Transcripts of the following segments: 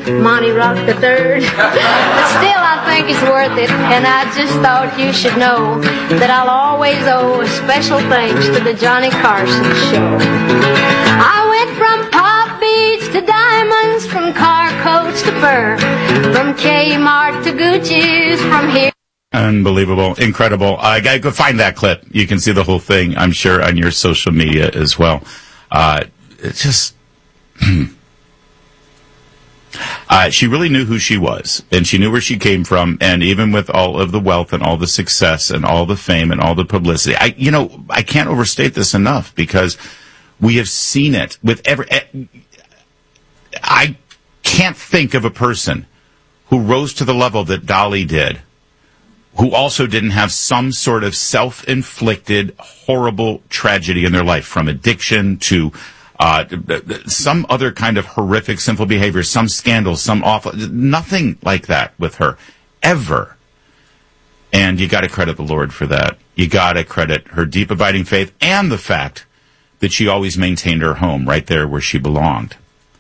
Monty Rock the Third. But still, I think it's worth it, and I just thought you should know that I'll always owe a special thanks to the Johnny Carson Show. I went from pop beads to diamonds, from car coats to fur, from Kmart to Gucci's, from here. Unbelievable. Incredible. I gotta go find that clip. You can see the whole thing, I'm sure, on your social media as well. It's just... she really knew who she was, and she knew where she came from, and even with all of the wealth and all the success and all the fame and all the publicity, I can't overstate this enough, because we have seen it with I can't think of a person who rose to the level that Dolly did, who also didn't have some sort of self-inflicted, horrible tragedy in their life, from addiction to some other kind of horrific, sinful behavior, some scandal, some awful, nothing like that with her, ever. And you got to credit the Lord for that. You got to credit her deep, abiding faith and the fact that she always maintained her home right there where she belonged.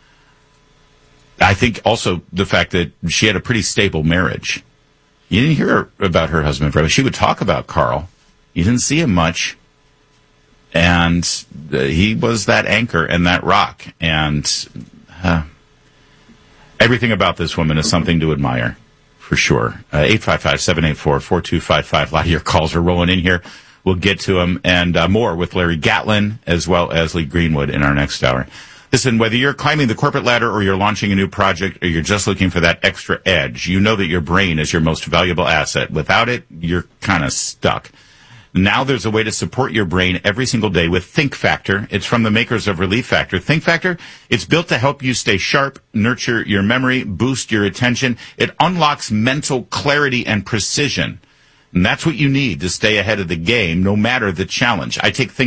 I think also the fact that she had a pretty stable marriage. You didn't hear about her husband forever. She would talk about Carl. You didn't see him much. And he was that anchor and that rock. And everything about this woman is something to admire, for sure. 855-784-4255. A lot of your calls are rolling in here. We'll get to them. And more with Larry Gatlin as well as Lee Greenwood in our next hour. Listen, whether you're climbing the corporate ladder or you're launching a new project or you're just looking for that extra edge, you know that your brain is your most valuable asset. Without it, you're kind of stuck. Now there's a way to support your brain every single day with Think Factor. It's from the makers of Relief Factor. Think Factor, it's built to help you stay sharp, nurture your memory, boost your attention. It unlocks mental clarity and precision. And that's what you need to stay ahead of the game, no matter the challenge. I take Think